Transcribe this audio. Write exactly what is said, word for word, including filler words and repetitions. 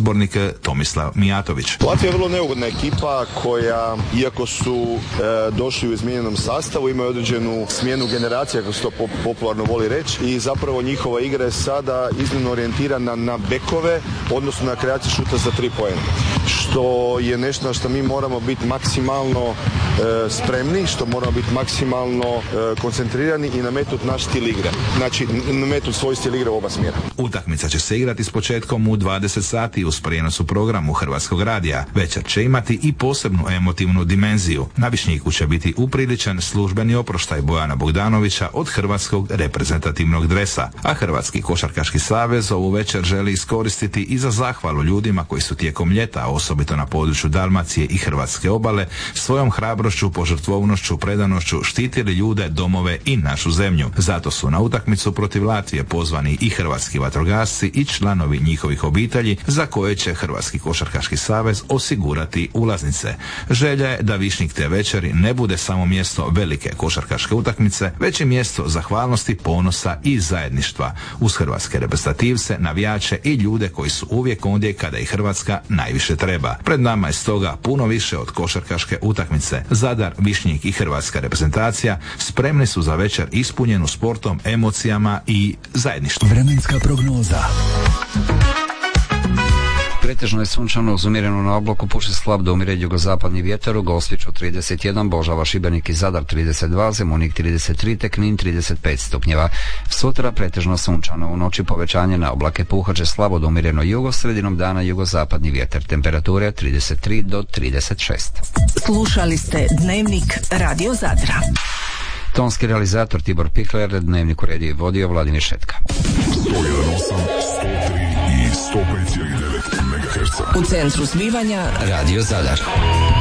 izbornik Tomislav Mijatović. Latvija je vrlo neugodna ekipa koja, iako su e, došli u izmijenjenom sastavu, imaju određenu smjenu generacija, kako se to pop- popularno voli reći, i zapravo njihova igra je sada iznimno orijentirana na bekove, odnosno na kreaciju šuta za tri poena. Što je nešto na što mi moramo biti maksimalno e, spremni, što moramo biti maksimalno e, koncentrirani i nametnuti naš stil igre. Znači, nametnuti svoj stil igre u oba smjera. Utakmica će se igrati s početkom u dvadeset sati uz prijenosu programu Hrvatskog radija. Večer će imati i posebnu emotivnu dimenziju. Na Višnjiku će biti upriličan službeni oproštaj Bojana Bogdanovića od hrvatskog reprezentativnog dresa, a Hrvatski košarkaški savez ovu večer želi iskoristiti i za zahvalu ljudima koji su tijekom ljeta, osobito na području Dalmacije i hrvatske obale, svojom hrabrošću, požrtvovnošću, predanošću štitili ljude, domove i našu zemlju. Zato su na utakmicu protiv Latvije pozvani i hrvatski vatrogasci i članovi njihovih obitelji, za koje će Hrvatski košarkaški savez osigurati ulaznice. Želja je da Višnjik te večeri ne bude samo mjesto velike košarkaške utakmice, već i mjesto zahvalnosti, ponosa i zajedništva uz hrvatske reprezentativce, navijače i ljude koji su uvijek ondje kada i Hrvatska najviše treba. Pred nama je stoga puno više od košarkaške utakmice. Zadar, Višnjik i hrvatska reprezentacija spremni su za večer ispunjenu sportom, emocijama i zajedništvom. Vremenska prognoza. Pretežno je sunčano, uz umjereno na oblaku, puše slab do umjeren jugozapadni vjetar, u Gospiću trideset jedan, Božava, Šibenik i Zadar trideset dva, Zemunik trideset tri, te Knin trideset pet stupnjeva. Sutra pretežno sunčano, u noći povećanje na oblake, puhaće slabo do umjereno jugo, sredinom dana jugozapadni vjetar, temperature trideset tri do trideset šest. Slušali ste Dnevnik Radio Zadra. Tonski realizator Tibor Pikler, Dnevnik uredio i vodio Vladimir Šetka. sto jedan osam, sto tri i sto pet zarez devet megaherca. U centru zbivanja Radio Zadar.